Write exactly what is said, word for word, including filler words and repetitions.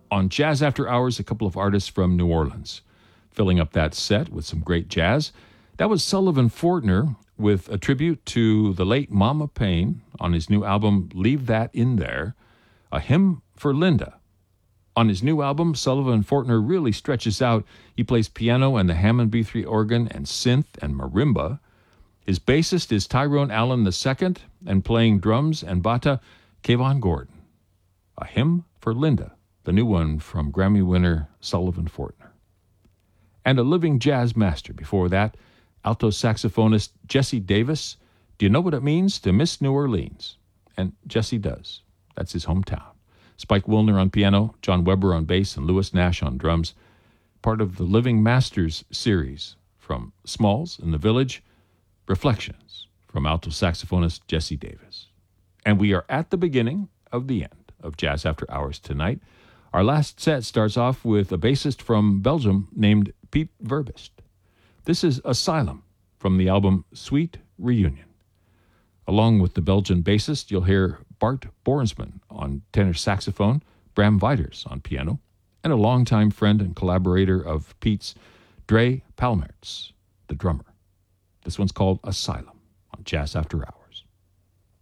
On Jazz After Hours, a couple of artists from New Orleans. Filling up that set with some great jazz. That was Sullivan Fortner with a tribute to the late Mama Payne on his new album, Leave That In There, A Hymn for Linda. On his new album, Sullivan Fortner really stretches out. He plays piano and the Hammond B three organ and synth and marimba. His bassist is Tyrone Allen the Second, and playing drums and bata, Kayvon Gordon. A Hymn for Linda, the new one from Grammy winner Sullivan Fortner. And a living jazz master before that, alto saxophonist Jesse Davis. Do you know what it means to miss New Orleans? And Jesse does. That's his hometown. Spike Wilner on piano, John Weber on bass, and Lewis Nash on drums. Part of the Living Masters series from Smalls in the Village, Reflections from alto saxophonist Jesse Davis. And we are at the beginning of the end of Jazz After Hours tonight. Our last set starts off with a bassist from Belgium named Pete Verbist. This is Asylum from the album Sweet Reunion. Along with the Belgian bassist, you'll hear Bart Borsman on tenor saxophone, Bram Weiders on piano, and a longtime friend and collaborator of Pete's, Dre Palmertz, the drummer. This one's called Asylum on Jazz After Hours.